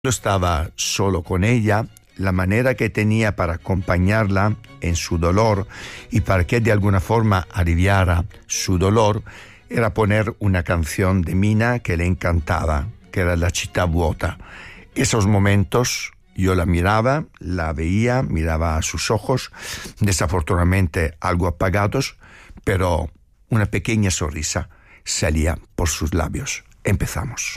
Estaba solo con ella, la manera que tenía para acompañarla en su dolor y para que de alguna forma aliviara su dolor era poner una canción de Mina que le encantaba, que era La città vuota. Esos momentos yo la miraba, la veía, miraba a sus ojos, desafortunadamente algo apagados, pero una pequeña sonrisa salía por sus labios. Empezamos.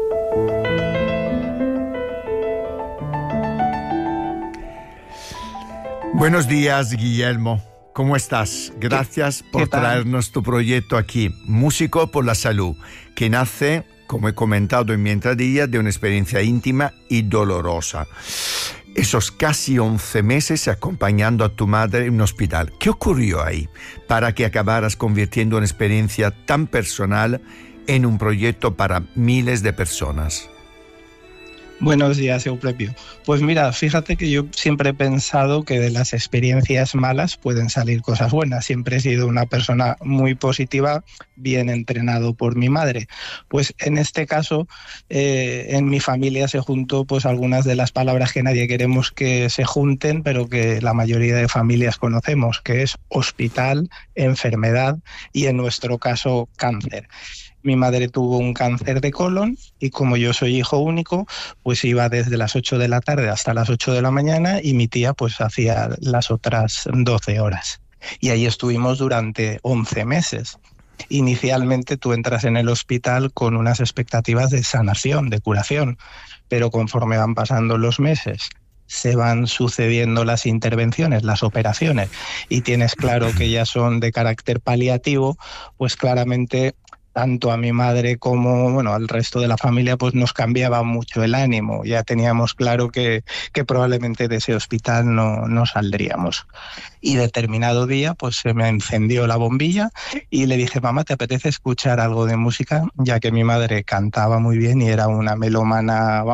Buenos días, Guillermo. ¿Cómo estás? Gracias por traernos tu proyecto aquí, Músico por la Salud, que nace, como he comentado en mi entradilla, de una experiencia íntima y dolorosa. Esos casi 11 meses acompañando a tu madre en un hospital. ¿Qué ocurrió ahí para que acabaras convirtiendo una experiencia tan personal en un proyecto para miles de personas? Buenos días, Euplepio. Pues mira, fíjate que yo siempre he pensado que de las experiencias malas pueden salir cosas buenas. Siempre he sido una persona muy positiva, bien entrenado por mi madre. Pues en este caso, en mi familia se juntó pues algunas de las palabras que nadie queremos que se junten, pero que la mayoría de familias conocemos, que es hospital, enfermedad y en nuestro caso cáncer. Mi madre tuvo un cáncer de colon y como yo soy hijo único, pues iba desde las 8 de la tarde hasta las 8 de la mañana y mi tía pues hacía las otras 12 horas. Y ahí estuvimos durante 11 meses. Inicialmente tú entras en el hospital con unas expectativas de sanación, de curación, pero conforme van pasando los meses, se van sucediendo las intervenciones, las operaciones, y tienes claro que ya son de carácter paliativo, pues claramente tanto a mi madre como al resto de la familia pues nos cambiaba mucho el ánimo. Ya teníamos claro que probablemente de ese hospital no saldríamos. Y determinado día pues se me encendió la bombilla y le dije: mamá, ¿te apetece escuchar algo de música? Ya que mi madre cantaba muy bien y era una melómana,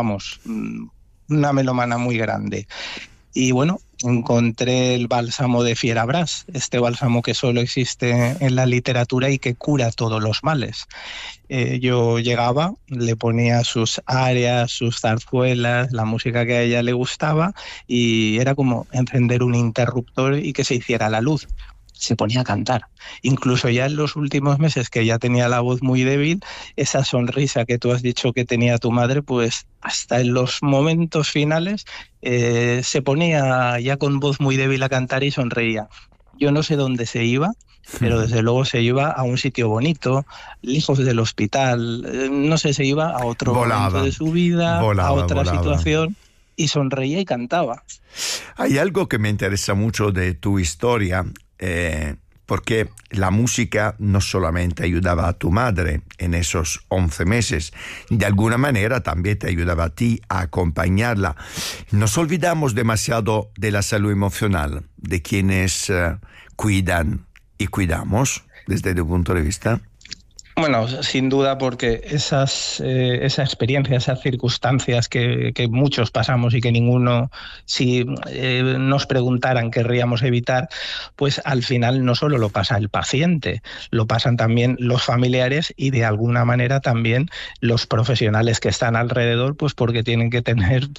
una melómana muy grande. Y bueno, encontré el bálsamo de Fierabras, este bálsamo que solo existe en la literatura y que cura todos los males. Yo llegaba, le ponía sus arias, sus zarzuelas, la música que a ella le gustaba y era como encender un interruptor y que se hiciera la luz. Se ponía a cantar. Incluso ya en los últimos meses, que ya tenía la voz muy débil, esa sonrisa que tú has dicho que tenía tu madre, pues hasta en los momentos finales se ponía ya con voz muy débil a cantar y sonreía. Yo no sé dónde se iba, pero desde luego se iba a un sitio bonito, lejos del hospital, no sé, se iba a otro momento de su vida, a otra situación, y sonreía y cantaba. Hay algo que me interesa mucho de tu historia, porque la música no solamente ayudaba a tu madre en esos 11 meses, de alguna manera también te ayudaba a ti a acompañarla. Nos olvidamos demasiado de la salud emocional, de quienes cuidan y cuidamos desde tu punto de vista. Bueno, sin duda, porque esa experiencia, esas circunstancias que muchos pasamos y que ninguno, si nos preguntaran, querríamos evitar, pues al final no solo lo pasa el paciente, lo pasan también los familiares y de alguna manera también los profesionales que están alrededor, pues porque tienen que tener,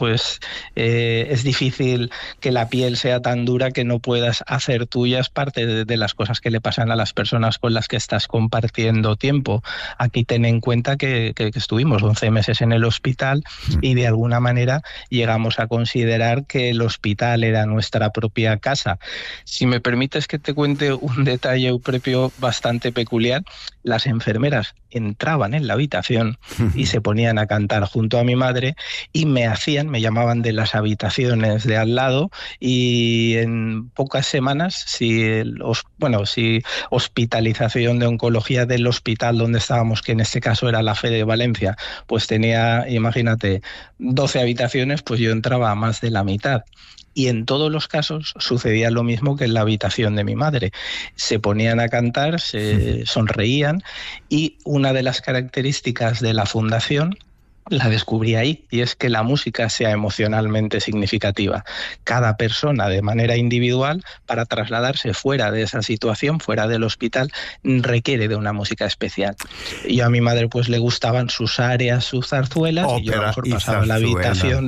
es difícil que la piel sea tan dura que no puedas hacer tuyas parte de las cosas que le pasan a las personas con las que estás compartiendo tiempo. Aquí ten en cuenta que estuvimos 11 meses en el hospital y de alguna manera llegamos a considerar que el hospital era nuestra propia casa. Si me permites que te cuente un detalle, Euplepio, bastante peculiar, las enfermeras entraban en la habitación y se ponían a cantar junto a mi madre y me llamaban de las habitaciones de al lado y en pocas semanas, si hospitalización de oncología del hospital donde estábamos, que en este caso era la FE de Valencia, pues tenía, imagínate, 12 habitaciones, pues yo entraba a más de la mitad. Y en todos los casos sucedía lo mismo que en la habitación de mi madre. Se ponían a cantar, se sonreían y una de las características de la fundación La descubrí ahí, y es que la música sea emocionalmente significativa. Cada persona de manera individual, para trasladarse fuera de esa situación, fuera del hospital, requiere de una música especial. Y a mi madre pues le gustaban sus áreas, sus zarzuelas, y yo a lo mejor pasaba en la habitación